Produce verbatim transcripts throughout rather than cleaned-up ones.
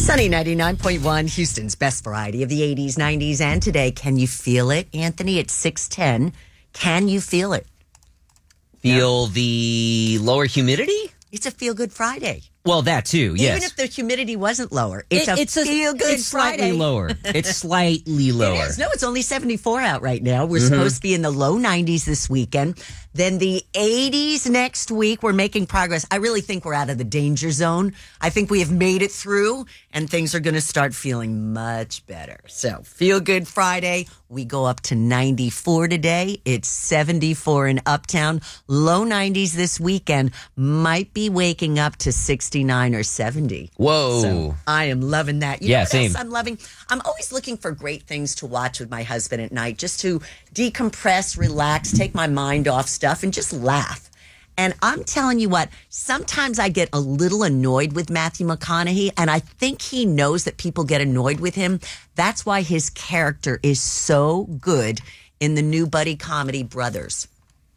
Sunny ninety-nine point one, Houston's best variety of the eighties, nineties, and today. Can you feel it, Anthony? It's six ten. Can you feel it? Feel yeah. the lower humidity? It's a feel-good Friday. Well, that too, yes. Even if the humidity wasn't lower, it's it, a it's feel-good It's Friday. slightly lower. It's slightly lower. It is. No, it's only seventy-four out right now. We're Mm-hmm. supposed to be in the low nineties this weekend. Then the eighties next week. We're making progress. I really think we're out of the danger zone. I think we have made it through, and things are going to start feeling much better. So, feel-good Friday. We go up to ninety-four today. It's seventy-four in Uptown. Low nineties this weekend. Might be waking up to sixty-nine or seventy. Whoa. So I am loving that. You yeah, know what same. else I'm loving? I'm always looking for great things to watch with my husband at night, just to decompress, relax, take my mind off stuff, and just laugh. And I'm telling you what, sometimes I get a little annoyed with Matthew McConaughey, and I think he knows that people get annoyed with him. That's why his character is so good in the new buddy comedy Brothers.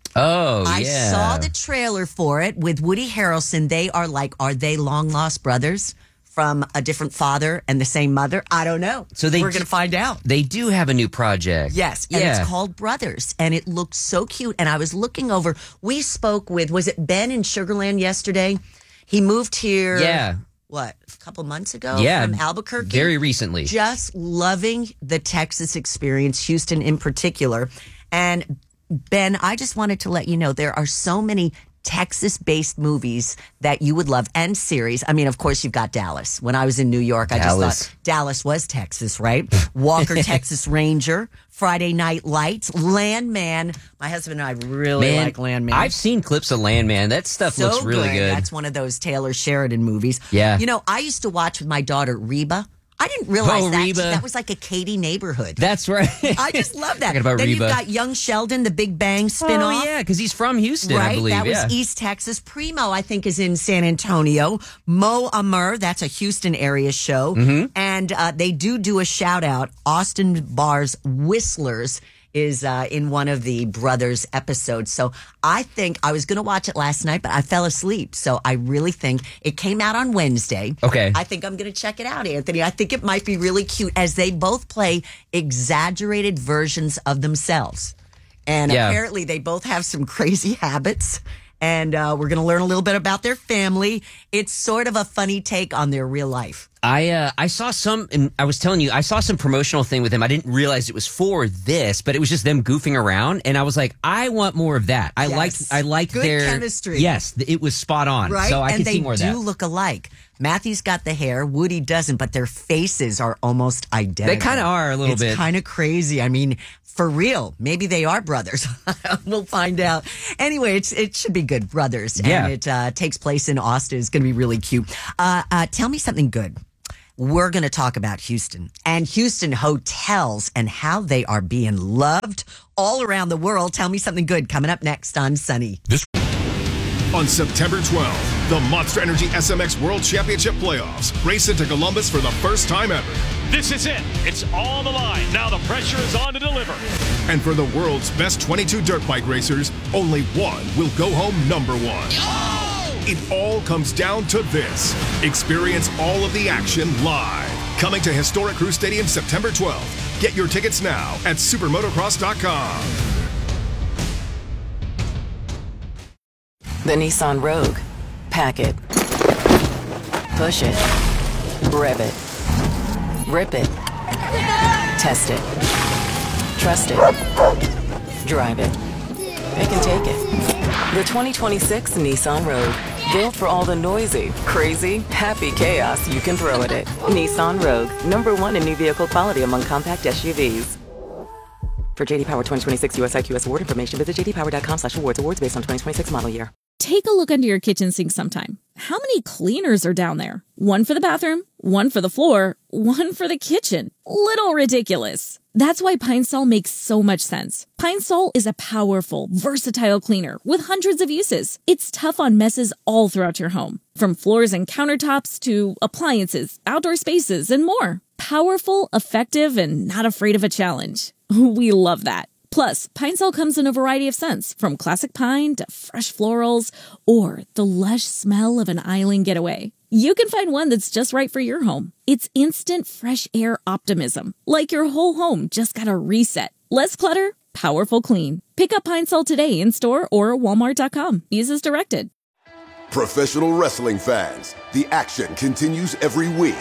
Oh, I yeah. saw the trailer for it with Woody Harrelson. They are like, are they long lost brothers from a different father and the same mother? I don't know. So they We're d- going to find out. They do have a new project. Yes, and yeah. it's called Brothers, and it looks so cute. And I was looking over, we spoke with, was it Ben in Sugarland yesterday? He moved here. Yeah. What, a couple months ago? Yeah. From Albuquerque? Very recently. Just loving the Texas experience, Houston in particular. And Ben, I just wanted to let you know there are so many Texas-based movies that you would love, and series. I mean, of course, you've got Dallas. When I was in New York, I Dallas. just thought Dallas was Texas, right? Walker, Texas Ranger, Friday Night Lights, Landman. My husband and I really Man, like Landman. I've seen clips of Landman. That stuff so looks really good. That's one of those Taylor Sheridan movies. Yeah. You know, I used to watch with my daughter, Reba. I didn't realize Oh, that. Reba. That was like a Katy neighborhood. That's right. I just love that. Talking about then Reba. you've got Young Sheldon, the Big Bang spinoff. Oh, yeah, because he's from Houston, Right, I believe. that yeah. was East Texas. Primo, I think, is in San Antonio. Mo Amer, that's a Houston area show. Mm-hmm. And uh, they do do a shout out. Austin Barr's Whistlers is uh, in one of the Brothers episodes. So I think I was going to watch it last night, but I fell asleep. So I really think it came out on Wednesday. Okay. I think I'm going to check it out, Anthony. I think it might be really cute as they both play exaggerated versions of themselves. And Yeah. apparently they both have some crazy habits. And uh, we're going to learn a little bit about their family. It's sort of a funny take on their real life. I uh, I saw some, and I was telling you, I saw some promotional thing with him. I didn't realize it was for this, but it was just them goofing around, and I was like, I want more of that. I Yes. liked, I liked Good their chemistry. Yes, it was spot on. Right? So I and can they see more of that. do look alike. Matthew's got the hair. Woody doesn't, but their faces are almost identical. They kind of are a little it's bit. kind of crazy. I mean, for real, maybe they are brothers. We'll find out. Anyway, it's, it should be good. Brothers. Yeah. And it uh, takes place in Austin. It's going to be really cute. Uh, uh, tell me something good. We're going to talk about Houston and Houston hotels and how they are being loved all around the world. Tell me something good coming up next on Sunny. This on September twelfth, the Monster Energy S M X World Championship Playoffs race into Columbus for the first time ever. This is it. It's all on the line. Now the pressure is on to deliver. And for the world's best twenty-two dirt bike racers, only one will go home number one. It all comes down to this. Experience all of the action live. Coming to historic Crew Stadium September twelfth. Get your tickets now at supermotocross dot com. The Nissan Rogue. Pack it. Push it. Rev it. Rip it. Test it. Trust it. Drive it. Pick and take it. The twenty twenty-six Nissan Rogue. Built for all the noisy, crazy, happy chaos you can throw at it. Nissan Rogue. Number one in new vehicle quality among compact S U Vs. For J D Power twenty twenty-six U S I Q S award information, visit j d power dot com slash awards. Awards based on twenty twenty-six model year. Take a look under your kitchen sink sometime. How many cleaners are down there? One for the bathroom, one for the floor, one for the kitchen. Little ridiculous. That's why Pine Sol makes so much sense. Pine Sol is a powerful, versatile cleaner with hundreds of uses. It's tough on messes all throughout your home, from floors and countertops to appliances, outdoor spaces, and more. Powerful, effective, and not afraid of a challenge. We love that. Plus, Pine Sol comes in a variety of scents, from classic pine to fresh florals or the lush smell of an island getaway. you can find one that's just right for your home. It's instant fresh air optimism, like your whole home just got a reset. Less clutter, powerful clean. Pick up Pine Sol today in store or walmart dot com. Use as directed. Professional wrestling fans, the action continues every week.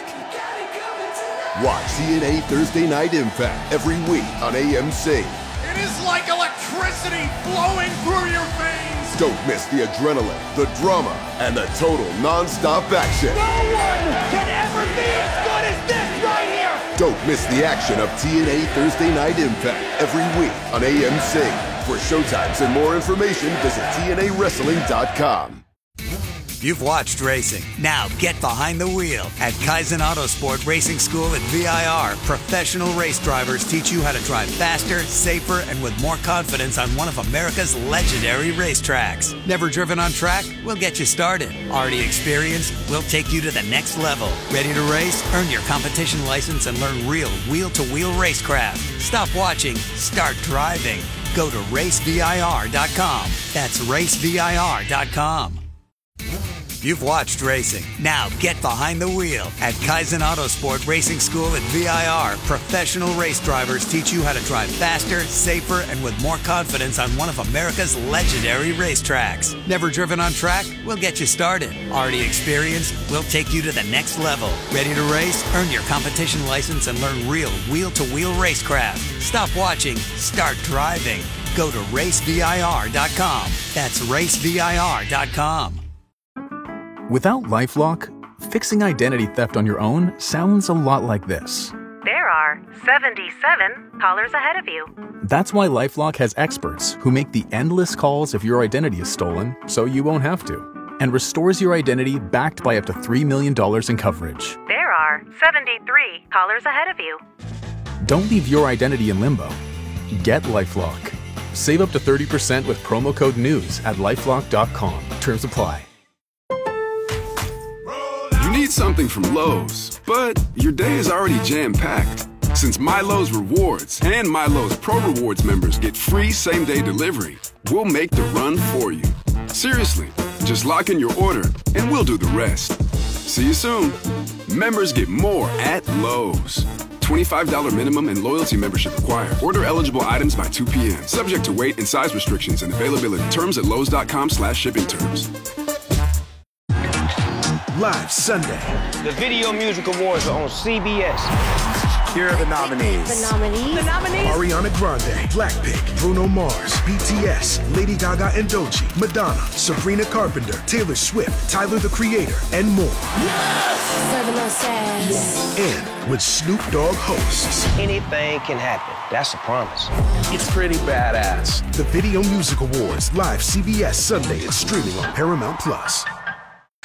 Watch T N A Thursday Night Impact every week on A M C. It is like electricity flowing through your veins. Don't miss the adrenaline, the drama, and the total non-stop action. No one can ever be as good as this right here. Don't miss the action of T N A Thursday Night Impact every week on A M C. For showtimes and more information, visit T N A wrestling dot com. You've watched racing. Now get behind the wheel. At Kaizen Autosport Racing School at V I R, professional race drivers teach you how to drive faster, safer, and with more confidence on one of America's legendary racetracks. Never driven on track? We'll get you started. Already experienced? We'll take you to the next level. Ready to race? Earn your competition license and learn real wheel-to-wheel racecraft. Stop watching. Start driving. Go to race V I R dot com. That's race V I R dot com. You've watched racing. Now get behind the wheel. At Kaizen Autosport Racing School at V I R, professional race drivers teach you how to drive faster, safer, and with more confidence on one of America's legendary racetracks. Never driven on track? We'll get you started. Already experienced? We'll take you to the next level. Ready to race? Earn your competition license and learn real wheel-to-wheel racecraft. Stop watching. Start driving. Go to race V I R dot com. That's race V I R dot com. Without LifeLock, fixing identity theft on your own sounds a lot like this. There are seventy-seven callers ahead of you. That's why LifeLock has experts who make the endless calls if your identity is stolen, so you won't have to, and restores your identity backed by up to three million dollars in coverage. There are seventy-three callers ahead of you. Don't leave your identity in limbo. Get LifeLock. Save up to thirty percent with promo code NEWS at lifelock dot com. Terms apply. You need something from Lowe's, but your day is already jam-packed. Since MyLowe's Rewards and MyLowe's Pro Rewards members get free same-day delivery, we'll make the run for you. Seriously, just lock in your order and we'll do the rest. See you soon. Members get more at Lowe's. twenty-five dollars minimum and loyalty membership required. Order eligible items by two p.m. Subject to weight and size restrictions and availability. Terms at lowes dot com slash shipping terms. Live Sunday. The Video Music Awards are on C B S. Here are the nominees. The nominees. The nominees. Ariana Grande, Blackpink, Bruno Mars, B T S, Lady Gaga and Doechii, Madonna, Sabrina Carpenter, Taylor Swift, Tyler the Creator, and more. Yes! Serving us sass. And with Snoop Dogg hosts. Anything can happen. That's a promise. It's pretty badass. The Video Music Awards, live C B S Sunday and streaming on Paramount Plus.